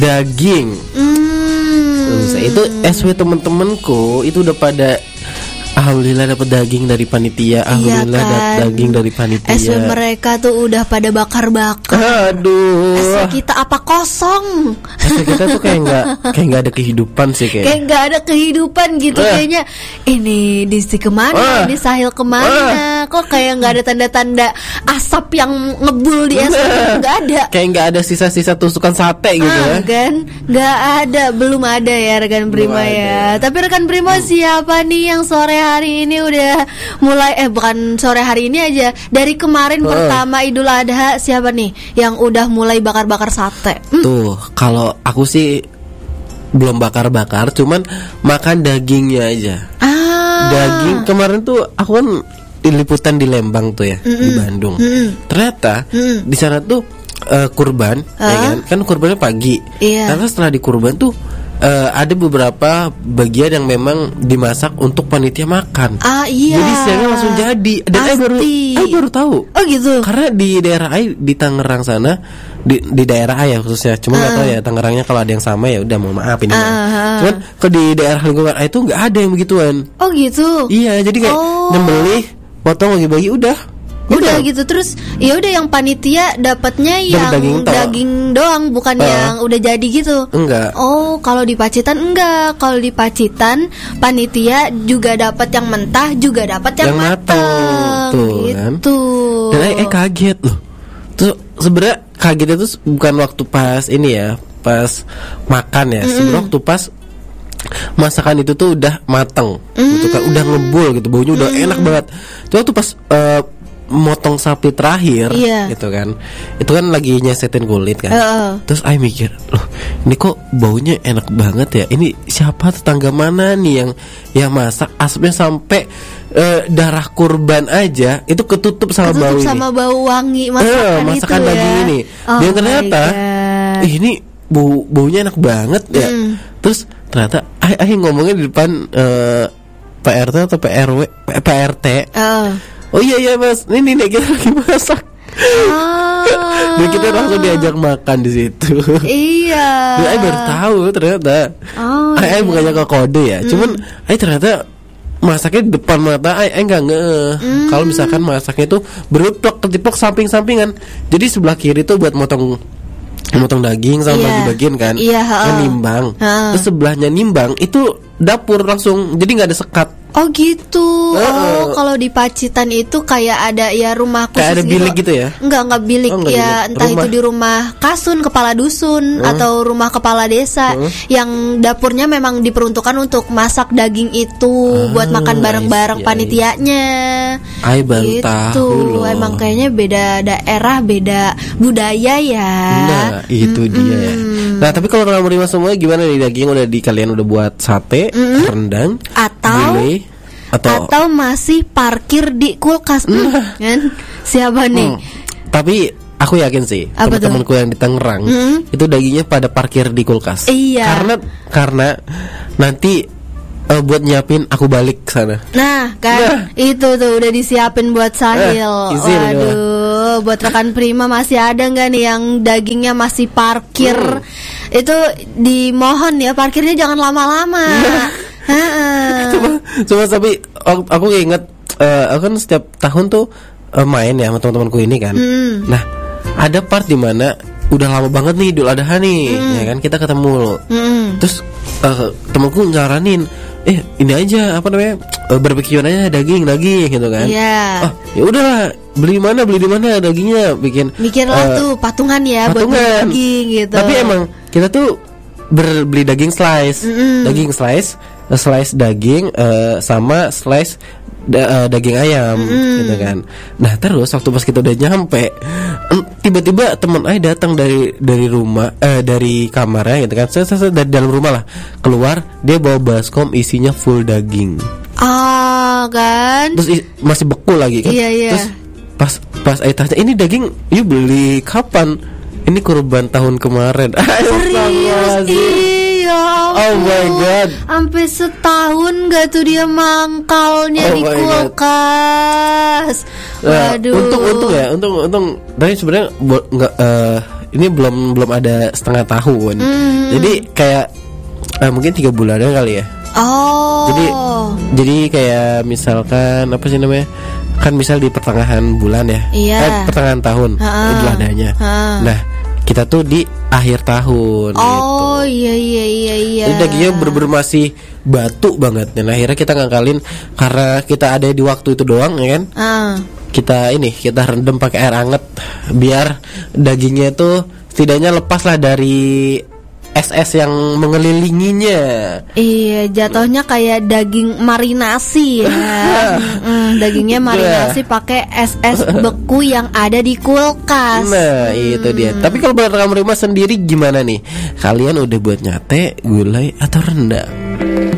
daging. Itu SW temen-temenku itu udah pada alhamdulillah dapat daging dari panitia. Alhamdulillah kan? dapat daging dari panitia. SW mereka tuh udah pada bakar-bakar. Aduh. SW kita apa kosong? SW kita tuh kayak nggak ada kehidupan sih Kayak nggak ada kehidupan gitu kayaknya. Ini Disti kemana? Ini Sahil kemana? Kok kayak nggak ada tanda-tanda asap yang ngebul di SW? Nggak ada. Kayak nggak ada sisa-sisa tusukan sate gitu ya. Kan nggak ada, belum ada ya rekan Prima ya. Tapi rekan Prima siapa nih yang sore hari ini udah mulai bukan sore hari ini aja, dari kemarin pertama Idul Adha, siapa nih yang udah mulai bakar-bakar sate? Tuh, kalau aku sih belum bakar-bakar, cuman makan dagingnya aja. Daging kemarin tuh aku kan liputan di Lembang tuh ya, di Bandung. Ternyata di sana tuh kurban, ya kan kurbannya pagi. Karena setelah dikurban tuh ada beberapa bagian yang memang dimasak untuk panitia makan. Iya. Jadi siangnya langsung jadi. Dan I baru tahu. Oh gitu. Karena di daerah I di Tangerang sana, di daerah I ya khususnya. Cuma nggak tahu ya Tangerangnya kalau ada yang sama ya udah mohon maaf ini. Cuman kalau di daerah lingkungan I itu nggak ada yang begituan. Oh gitu. Iya, jadi kayak nyembelih, potong bagi-bagi udah gitu. Terus ya udah yang panitia dapatnya yang daging doang, bukan yang udah jadi gitu. Enggak. Oh, kalau di Pacitan enggak. Kalau di Pacitan panitia juga dapat yang mentah, juga dapat yang matang. Tuh, gitu. Kan? Dan kaget loh. Tuh sebenarnya kagetnya tuh bukan waktu pas ini ya, pas makan ya. Sebenarnya waktu pas masakan itu tuh udah mateng, gitu kan, udah ngebul gitu, baunya udah enak banget. Itu waktu pas motong sapi terakhir, gitu kan, itu kan lagi nyesetin kulit kan. Terus I mikir, loh ini kok baunya enak banget ya. Ini siapa, tetangga mana nih yang masak, asapnya sampai darah kurban aja itu ketutup sama bau ini. Sama bau wangi masakan itu daging ya. ini. Dan ternyata ini baunya enak banget ya. Terus ternyata I ngomongnya di depan PRT atau PRT. Oh iya mas, ini nih kita lagi masak. Dan kita langsung diajak makan di situ. Iya. Dan I baru tahu ternyata. I bukannya ke kode ya, cuman I ternyata masaknya di depan mata I nggak ngeh. Kalau misalkan masaknya itu berplok ketiplok samping-sampingan. Jadi sebelah kiri tuh buat motong daging sama bagi-bagian kan, yang nimbang. Terus sebelahnya nimbang itu dapur langsung, jadi nggak ada sekat. Oh gitu. Kalau di Pacitan itu kayak ada ya rumah khusus. Kayak ada bilik gitu ya? Enggak bilik ya, bilik. Entah itu di rumah kasun, kepala dusun, atau rumah kepala desa, yang dapurnya memang diperuntukkan untuk masak daging itu buat makan bareng-bareng panitianya. I baru tahu loh. Emang kayaknya beda daerah, beda budaya ya. Nah itu dia ya. Nah tapi kalau kamu terima semua gimana nih, daging udah kalian udah buat sate, rendang, atau masih parkir di kulkas kan? Siapa nih? Tapi aku yakin sih teman-temanku yang di Tangerang itu dagingnya pada parkir di kulkas. Iya. Karena nanti buat nyiapin aku balik ke sana. Nah kan itu tuh udah disiapin buat Sahil. Waduh, buat rekan Prima masih ada nggak nih yang dagingnya masih parkir? Itu dimohon ya parkirnya jangan lama-lama. Cuma tapi aku ingat aku kan setiap tahun tuh main ya sama teman-temanku ini kan. Nah ada part di mana udah lama banget nih Idul Adha nih, ya kan kita ketemu. Terus temanku nyaranin, ini aja apa namanya, barbekyuan aja daging gitu kan. Iya. Ya udahlah, beli di mana dagingnya, mikirlah tuh patungan ya buat daging gitu. Tapi emang kita tuh beli daging slice, slice daging sama slice daging ayam gitu kan. Nah terus waktu pas kita udah nyampe, tiba-tiba teman I datang dari rumah, dari kamarnya gitu kan, saya dari dalam rumah lah keluar, dia bawa baskom isinya full daging. Kan. Terus masih beku lagi kan. Iya. Terus pas I tanya, ini daging you beli kapan? Ini kurban tahun kemarin. Serius? Iya. Oh my god. Sampai setahun gak tuh dia mangkalnya di kulkas. Waduh. Untung ya, untung. Tapi sebenarnya nggak ini belum ada setengah tahun. Jadi kayak mungkin 3 bulanan kali ya. Oh. Jadi kayak misalkan apa sih namanya? Kan misal di pertengahan bulan ya. Iya. Pertengahan tahun Idul Adhanya. Nah, kita tuh di akhir tahun gitu. Oh iya. Jadi dagingnya bener-bener masih batu banget. Dan akhirnya kita ngakalin karena kita ada di waktu itu doang ya kan. Kita rendam pakai air hangat biar dagingnya tuh setidaknya lepas lah dari es yang mengelilinginya. Iya, jatuhnya kayak daging marinasi ya. Dagingnya marinasi pakai es beku yang ada di kulkas. Nah, itu dia. Tapi kalau rekan Prima sendiri gimana nih? Kalian udah buat nyate, gulai atau rendang?